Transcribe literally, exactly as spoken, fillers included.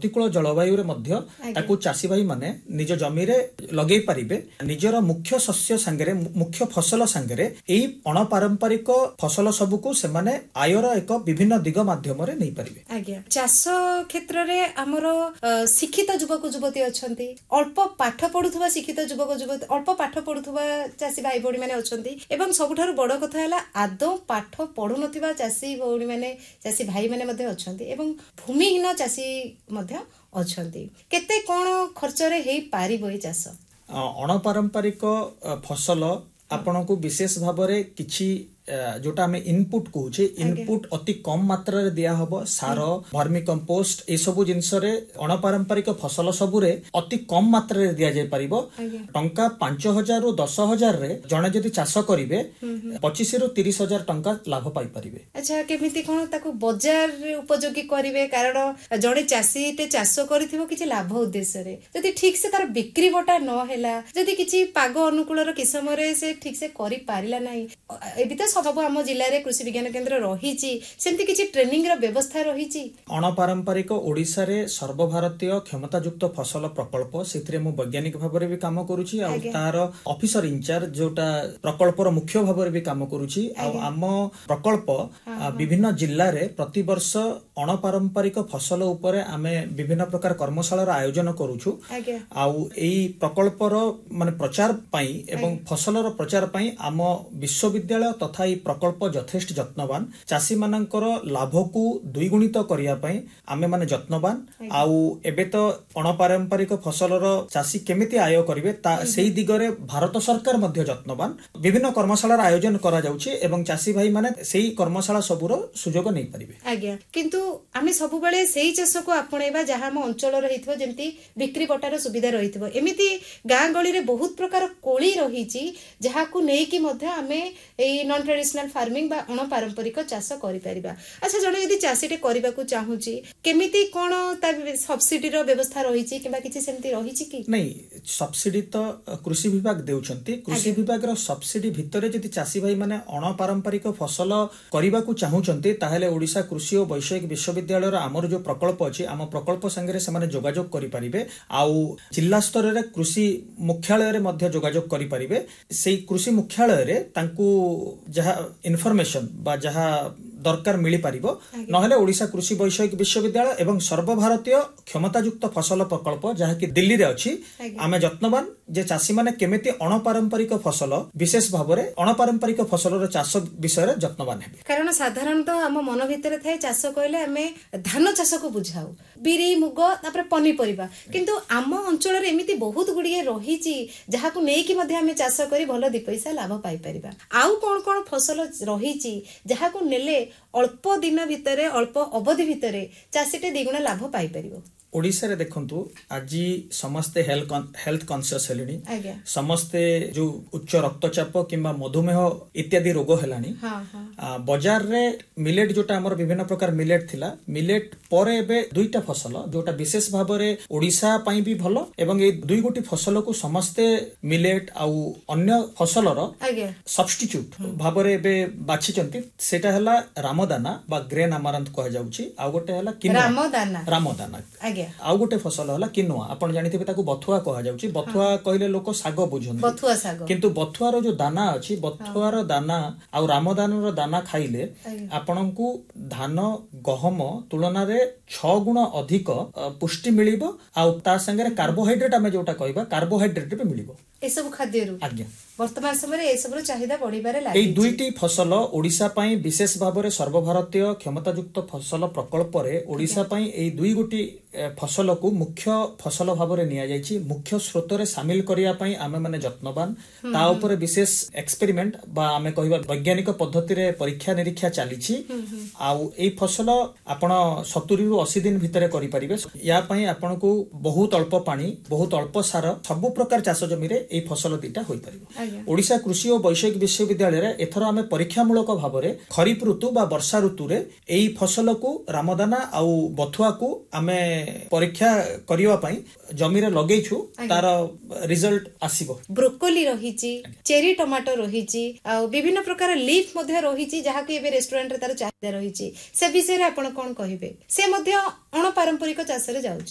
प्रतिकूल जलवायु रे मध्य ताकू चासी भाई माने निज जमी रे लगे पारिबे निजर मुख्य शस्य संगे मुख्य फसल संगे एई अणपारंपरिक फसल सबु को से माने आयर एक विभिन्न दिग माध्यम रे नै पारिबे। आज्ञा चाष क्षेत्र रे हमर शिक्षित युवक युवती अछंती अल्प पाठ पढुथबा शिक्षित युवक युवती अल्प पाठ पढुथबा चासी भाई भौणी माने अछंती एवं सबुठारु बड़ कथा हैला आदौ पाठ पढु नथिबा चासी भौणी माने चासी भाई माने मध्ये अछंती एवं भूमिहीन चासी मध्ये अछंती केते कोन खर्च रे हेई पारिबो ए चाष अणपारंपरिक फसल आपन को विशेष भाव रे किछि जोटा हमें इनपुट कहूचे इनपुट अति कम मात्रा रे दिया हबो सार वर्मी कंपोस्ट ए सब जिंस रे अणपारंपरिक फसल सबु रे अति कम मात्रा रे दिया जाय परिबो टंका पांच हजार रु दस हजार रे जणे जदि चाष करिवे पच्चीस रु तीस हजार टंका लाभ पाई परिबे। अच्छा केमिति कोन ताको बाजार रे उपयोगी करिवे कारण जणे चासी ते चाष करिथिबो किछि लाभ उद्देश्य रे जदि ठीक से तार बिक्री बटा न हैला जदि किछि पाग अनुकूल रो किसम रे से ठीक से करि पारिला नाही एबि त सब आम जिले में कृषि विज्ञान केन्द्र रही सेमती किछि ट्रेनिंग रो व्यवस्था रही अणपारंपरिक ओडिसा रे सर्वभारतीय क्षमतायुक्त फसल प्रकल्प से मु वैज्ञानिक भाव में भी काम करुछि आ तार ऑफिसर इंचार्ज जोटा प्रकल्पर मुख्य भाव में भी काम करुछि आ आम प्रकल्प विभिन्न जिल्ला रे प्रति वर्ष अणपारंपरिक फसल उपरे आमे विभिन्न प्रकार कर्मशाला आयोजन करूछु आ एई प्रकल्पर माने प्रचार पई एवं फसलर प्रचार पई आम विश्वविद्यालय तथा प्रकल्प यथेष्ट जत्नवान चासी मानकर लाभ को द्विगुणित करिया पई आमे माने जत्नवान आउ एबे तो अणपारंपरिक फसलर चासी केमिति आय करिवे ता सेही दिगरे भारत सरकार मध्य जत्नवान विभिन्न कर्मशाला आयोजन करा जाउछि एवं चासी भाई माने सेही कर्मशाला सबुरो सुजोग नै परिबे। आज्ञा किंतु आमे सब बेले सेही चाष को आपणैबा जहा हम अंचल रहितबो जेंति बिक्री बटार सुविधा रहितबो एमिति गां गळी रे बहुत प्रकार कोळी रहिछि जहा को नै कि मध्य आमे ए नॉन ट्रेडिशनल फार्मिंग बा अणपारंपरिक चाष करि परिबा। अच्छा जणे यदि चाषीटे करिबा को चाहूची केमिति कोन ता सब्सिडी रो व्यवस्था रहिछि किबा किछि सेमति रहिछि कि नै सब्सिडी तो कृषि विभाग देउछंती कृषि विभाग रो सब्सिडी भितरे यदि चासी भाई माने अणपारंपरिक फसल करिबा को चाहूचंती ताहेले ओडिसा कृषि और वैषयिक विश्वविद्यालय रो हमर जो प्रकल्प अछि आम प्रकल्प संगे से माने जोगाजोग करि परिबे आउ जिल्ला स्तर रे कृषि मुख्यालय रे मध्य जोगाजोग करि परिबे सेही कृषि मुख्यालय रे तांकू जहा इनफॉरमेशन बा जहा दरकार मिली पारिबो नहले ओडिशा कृषि वैषयिक विश्वविद्यालय एवं सर्वभारतीय क्षमतायुक्त फसल प्रकल्प जहा कि दिल्ली रे अछि आमे जत्नवान जे चासी माने केमिति अणपारंपरिक फसल विशेष भाव रे अणपारंपरिक फसल रो चाष विषय रे जत्नवान हेबे कारण साधारणतः हम मन भितरे थाए चाष कहले हमें धान चाष को बुझाऊ बिरी मुग तापर पनीपरिबा किंतु आम अंचल रे एमिति बहुत गुडिये रहिछि जहा को नै कि मध्ये हमें चाष करी भलो दि पैसा लाभ पाई परिबा आउ कोन कोन फसल रहिछि जहा को नेले अल्प दिन भितरे अल्प अवधि भितरे चाषीटे द्विगुण लाभ पाई परिबो। ओडिसा रे देखंतु आज समस्ते हेल्थ हेल्थ कॉन्शियस हेलेनी समस्ते जो उच्च रक्तचाप किंबा मधुमेह इत्यादि रोग हेलानी बाजार रे मिलेट जोटा हमर विभिन्न प्रकार मिलेट थिला मिलेट परे एबे दुईटा फसल जोटा विशेष भाव रे ओडिसा पई भी भलो एवं ए दुई गोटी फसल को समस्ते मिलेट आउ अन्य फसलर सब्स्टिट्यूट भाव रे एबे बाछिचंती सेटा हला रामदाना बा ग्रेन अमारंथ कह जाउची आ गोटे हला किनोआ रामदाना रामदाना आउ गोटे फसल हला किनोआ आपण जानिथिबे ताकू बथुआ कह जाउची बथुआ कहले लोक साग बुझन बथुआ साग किंतु बथुआ रो जो दाना अछि बथुआ रो दाना आउ रामदाना रो दाना खाइले आपनकू धान गहम तुलना रे छह गुण अधिक पुष्टि मिलिबो आउ ता संगे कार्बोहाइड्रेट हमें जोटा कहबा कार्बोहाइड्रेट भी मिलिबो ए सब खाद्य रु आज्ञा वर्तमान समय ए सब चाहिदा बढ़िबारे लागि ए दुईटी फसल ओडिसा पई विशेष भाव रे सर्वभारतीय क्षमतायुक्त फसल प्रकल्प रे ओडिसा पई ए दुई गोटी फसल को मुख्य फसल भाव रे निया जायछि मुख्य स्रोत रे शामिल करिया पई आमे माने जत्नवान ता ऊपर विशेष एक्सपेरिमेंट बा आमे कहबा वैज्ञानिक पद्धति रे परीक्षा निरीक्षा चालिछि आउ ए फसल आपण सत्तर रु अस्सी दिन भितरे करि परिबे या पई आपण को बहुत अल्प पानी बहुत अल्प सार सब प्रकार चाष जमी रे ए फसल दीटा होई परिबो। ओडिशा कृषि और वैषयिक विश्वविद्यालय रे एथर आमे परीक्षामूलक भाव रे खरीफ ऋतु बा वर्षा ऋतु रे एई फसल को रामदाना आउ बथुआ को आमे परीक्षा करिवा पई जमी रे लगेइछु तार रिजल्ट आसीबो। ब्रोकोली रहिछि चेरी टमाटो रहिछि आ विभिन्न प्रकार लीफ मध्ये रहिछि जहा कि एबे रेस्टोरेंट रे तार चाहिदा रहिछि से विषय रे आपण कोन कहिबे से मध्ये अणपारंपरिक चाष रे जाउछि।